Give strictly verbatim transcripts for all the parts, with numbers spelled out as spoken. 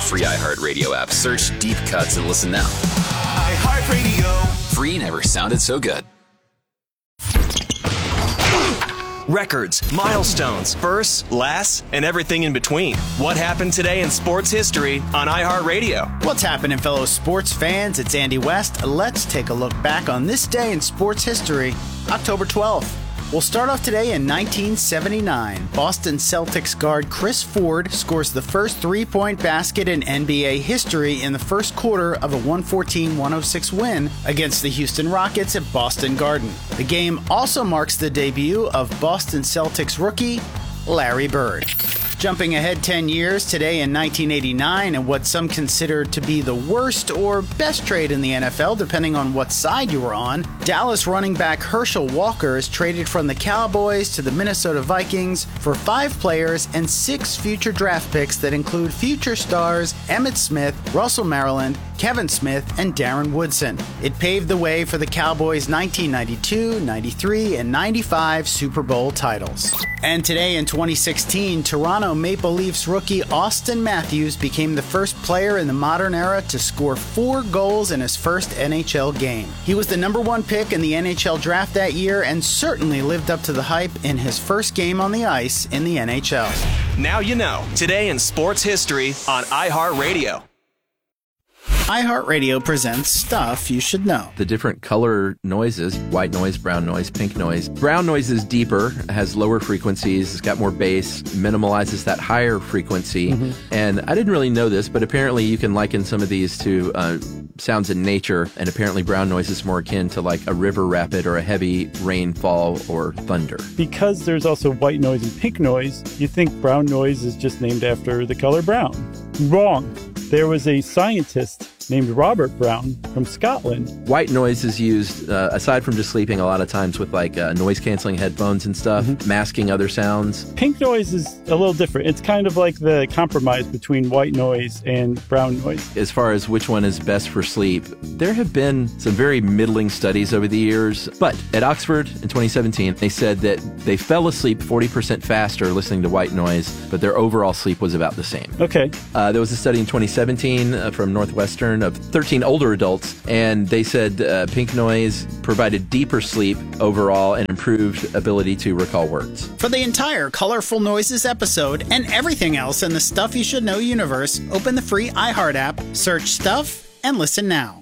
free iHeartRadio app. Search Deep Cuts and listen now. iHeartRadio. Free never sounded so good. Records, milestones, firsts, lasts, and everything in between. What happened today in sports history on iHeartRadio? What's happening, fellow sports fans? It's Andy West. Let's take a look back on this day in sports history, October twelfth. We'll start off today in nineteen seventy-nine. Boston Celtics guard Chris Ford scores the first three-point basket in N B A history in the first quarter of a one fourteen one oh six win against the Houston Rockets at Boston Garden. The game also marks the debut of Boston Celtics rookie Larry Bird. Jumping ahead ten years, today in nineteen eighty-nine, and what some consider to be the worst or best trade in the N F L, depending on what side you were on, Dallas running back Herschel Walker is traded from the Cowboys to the Minnesota Vikings for five players and six future draft picks that include future stars Emmitt Smith, Russell Maryland, Kevin Smith, and Darren Woodson. It paved the way for the Cowboys' nineteen ninety-two, ninety-three, and ninety-five Super Bowl titles. And today in twenty sixteen, Toronto Maple Leafs rookie Austin Matthews became the first player in the modern era to score four goals in his first N H L game. He was the number one pick in the N H L draft that year and certainly lived up to the hype in his first game on the ice in the N H L. Now you know. Today in sports history on iHeartRadio. iHeartRadio presents Stuff You Should Know. The different color noises, white noise, brown noise, pink noise. Brown noise is deeper, has lower frequencies, it's got more bass, minimalizes that higher frequency. Mm-hmm. And I didn't really know this, but apparently you can liken some of these to uh, sounds in nature, and apparently brown noise is more akin to like a river rapid or a heavy rainfall or thunder. Because there's also white noise and pink noise, you think brown noise is just named after the color brown. Wrong. There was a scientist named Robert Brown from Scotland. White noise is used, uh, aside from just sleeping, a lot of times with like uh, noise-canceling headphones and stuff, mm-hmm. masking other sounds. Pink noise is a little different. It's kind of like the compromise between white noise and brown noise. As far as which one is best for sleep, there have been some very middling studies over the years. But at Oxford in twenty seventeen, they said that they fell asleep forty percent faster listening to white noise, but their overall sleep was about the same. Okay. Uh, there was a study in twenty seventeen uh, from Northwestern of thirteen older adults, and they said uh, pink noise provided deeper sleep overall and improved ability to recall words. For the entire Colorful Noises episode and everything else in the Stuff You Should Know universe, open the free iHeart app, search Stuff, and listen now.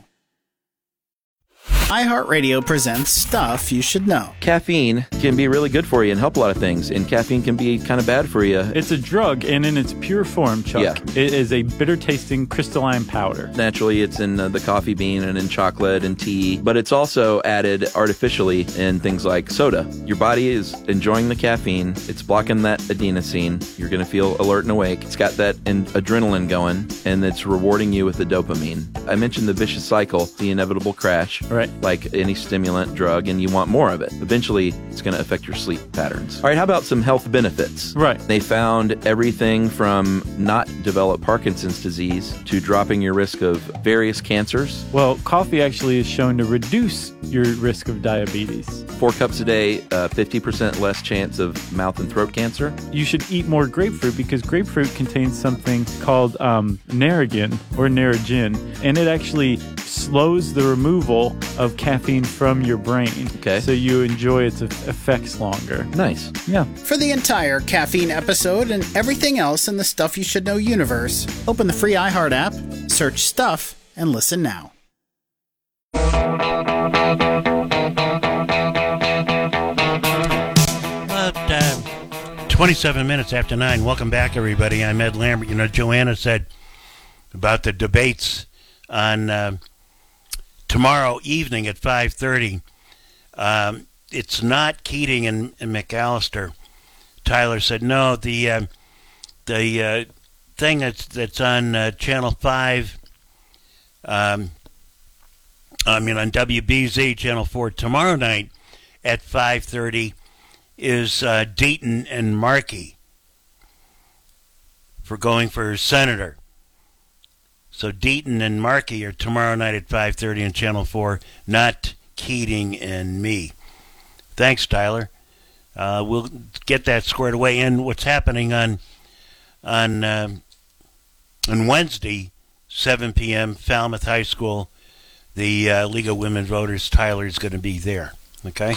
iHeartRadio presents Stuff You Should Know. Caffeine can be really good for you and help a lot of things, and caffeine can be kind of bad for you. It's a drug, and in its pure form, Chuck, yeah. It is a bitter-tasting crystalline powder. Naturally, it's in uh, the coffee bean and in chocolate and tea, but it's also added artificially in things like soda. Your body is enjoying the caffeine. It's blocking that adenosine. You're going to feel alert and awake. It's got that in- adrenaline going, and it's rewarding you with the dopamine. I mentioned the vicious cycle, the inevitable crash. Right. Like any stimulant drug, and you want more of it. Eventually, it's going to affect your sleep patterns. All right, how about some health benefits? Right. They found everything from not develop Parkinson's disease to dropping your risk of various cancers. Well, coffee actually is shown to reduce your risk of diabetes. Four cups a day, uh, fifty percent less chance of mouth and throat cancer. You should eat more grapefruit because grapefruit contains something called um, Narragin or Narragin, and it actually slows the removal of caffeine from your brain. Okay. So you enjoy its effects longer. Nice. Yeah. For the entire caffeine episode and everything else in the Stuff You Should Know universe, open the free iHeart app, search Stuff, and listen now. About uh, twenty-seven minutes after nine. Welcome back, everybody. I'm Ed Lambert. You know, Joanna said about the debates on uh, tomorrow evening at five thirty. Um, it's not Keating and, and McAllister. Tyler said, no, the uh, the uh, thing that's, that's on uh, Channel five, um, I mean on W B Z Channel four tomorrow night at five thirty is uh, Deaton and Markey for going for senator. So Deaton and Markey are tomorrow night at five thirty on Channel four, not Keating and me. Thanks, Tyler. Uh, we'll get that squared away. And what's happening on on uh, And Wednesday, seven p.m., Falmouth High School, the uh, League of Women Voters, Tyler's going to be there. Okay?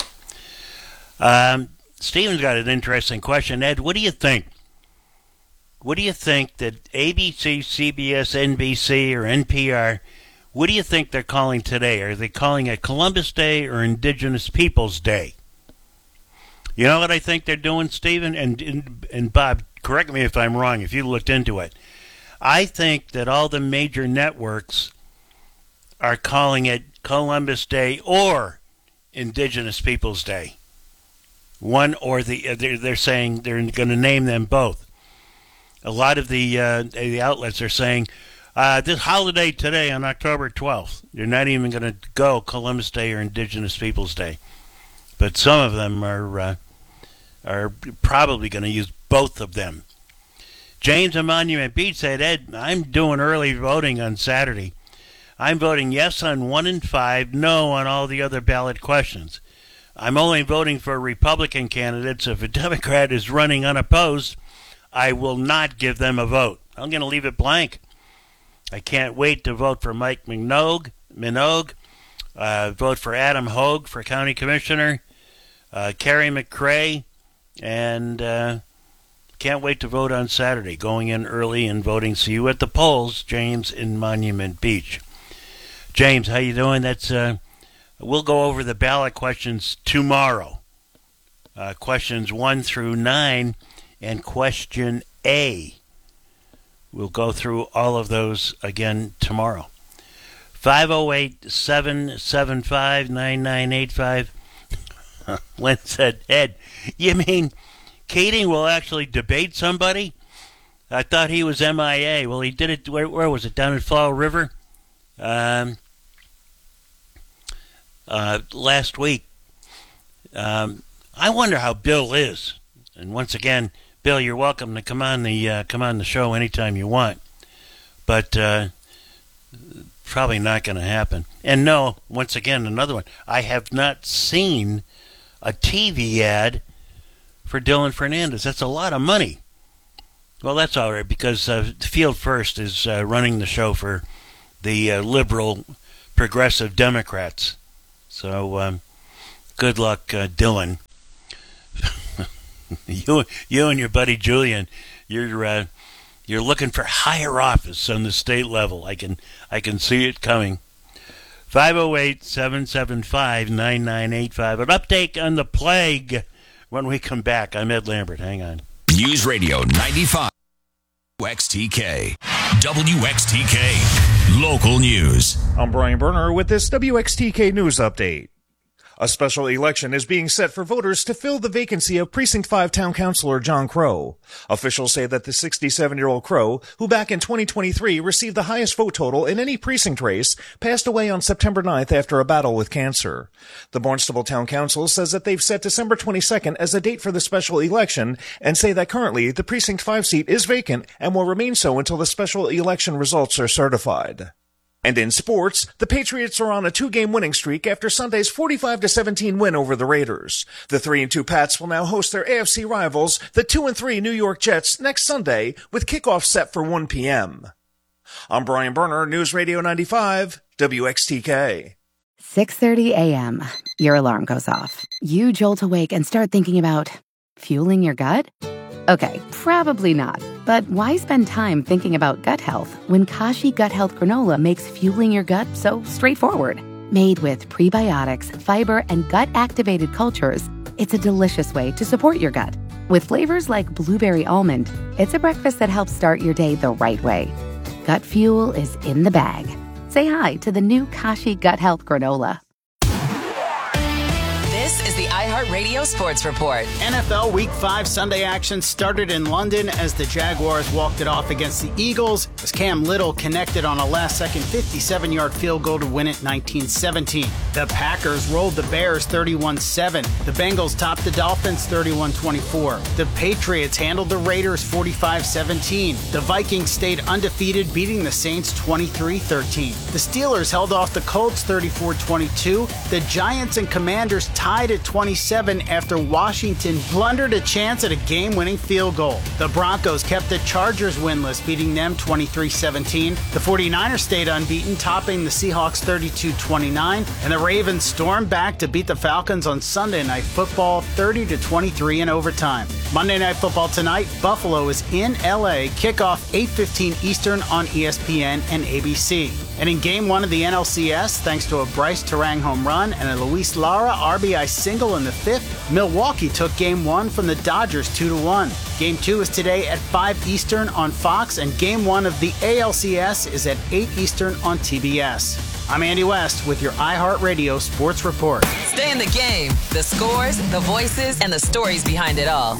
Um, Stephen's got an interesting question. Ed, what do you think? What do you think that A B C, C B S, N B C, or N P R, what do you think they're calling today? Are they calling it Columbus Day or Indigenous Peoples Day? You know what I think they're doing, Stephen? And, and, and Bob, correct me if I'm wrong, if you looked into it. I think that all the major networks are calling it Columbus Day or Indigenous Peoples Day. One or the, they're, they're saying they're going to name them both. A lot of the uh, the outlets are saying, uh, this holiday today on October twelfth, you're not even going to go Columbus Day or Indigenous Peoples Day. But some of them are, uh, are probably going to use both of them. James in Monument Beach said, Ed, I'm doing early voting on Saturday. I'm voting yes on one and five, no on all the other ballot questions. I'm only voting for Republican candidates. If a Democrat is running unopposed, I will not give them a vote. I'm going to leave it blank. I can't wait to vote for Mike Minogue, Minogue uh, vote for Adam Hogue for County Commissioner, uh, Carrie McCrae, and uh, can't wait to vote on Saturday, going in early and voting. See you at the polls, James in Monument Beach. James, how you doing? That's uh, we'll go over the ballot questions tomorrow. Uh, questions one through nine and question A. We'll go through all of those again tomorrow. five oh eight, seven seven five, nine nine eight five. Lynn said, Ed, you mean Keating will actually debate somebody? I thought he was M I A. Well, he did it, where, where was it, down at Fall River? Um, uh, last week. Um, I wonder how Bill is. And once again, Bill, you're welcome to come on the uh, come on the show anytime you want. But uh, probably not going to happen. And no, once again, another one. I have not seen a T V ad for Dylan Fernandez. That's a lot of money. Well, that's all right, because uh, Field First is uh, running the show for the uh, liberal, progressive Democrats. So um, good luck, uh, Dylan. you, you and your buddy Julian, you're uh, you're looking for higher office on the state level. I can I can see it coming. five oh eight, seven seven five, nine nine eight five. An update on the plague when we come back. I'm Ed Lambert. Hang on. News Radio ninety-five. W X T K. W X T K. Local news. I'm Brian Berner with this W X T K News Update. A special election is being set for voters to fill the vacancy of Precinct five Town Councilor John Crow. Officials say that the sixty-seven-year-old Crow, who back in twenty twenty-three received the highest vote total in any precinct race, passed away on September ninth after a battle with cancer. The Barnstable Town Council says that they've set December twenty-second as a date for the special election and say that currently the Precinct five seat is vacant and will remain so until the special election results are certified. And in sports, the Patriots are on a two-game winning streak after Sunday's forty-five to seventeen win over the Raiders. The three and two Pats will now host their A F C rivals, the two and three New York Jets, next Sunday, with kickoff set for one p.m. I'm Brian Berner, News Radio ninety-five, W X T K. six thirty a.m. Your alarm goes off. You jolt awake and start thinking about fueling your gut? Okay, probably not. But why spend time thinking about gut health when Kashi Gut Health Granola makes fueling your gut so straightforward? Made with prebiotics, fiber, and gut-activated cultures, it's a delicious way to support your gut. With flavors like blueberry almond, it's a breakfast that helps start your day the right way. Gut fuel is in the bag. Say hi to the new Kashi Gut Health Granola. This is the iHeartRadio Sports Report. N F L Week five Sunday action started in London as the Jaguars walked it off against the Eagles as Cam Little connected on a last-second fifty-seven-yard field goal to win it nineteen seventeen. The Packers rolled the Bears thirty-one seven. The Bengals topped the Dolphins thirty-one twenty-four. The Patriots handled the Raiders forty-five seventeen. The Vikings stayed undefeated, beating the Saints twenty-three thirteen. The Steelers held off the Colts thirty-four twenty-two. The Giants and Commanders tied at twenty-six seven after Washington blundered a chance at a game-winning field goal. The Broncos kept the Chargers winless, beating them twenty-three seventeen. The 49ers stayed unbeaten, topping the Seahawks thirty-two twenty-nine. And the Ravens stormed back to beat the Falcons on Sunday Night Football thirty to twenty-three in overtime. Monday Night Football tonight, Buffalo is in L A. Kickoff eight fifteen Eastern on E S P N and A B C. And in Game one of the N L C S, thanks to a Bryce Terang home run and a Luis Lara R B I single in the fifth, Milwaukee took Game one from the Dodgers two to one. Game two is today at five Eastern on Fox, and Game one of the A L C S is at eight Eastern on T B S. I'm Andy West with your iHeartRadio Sports Report. Stay in the game. The scores, the voices, and the stories behind it all.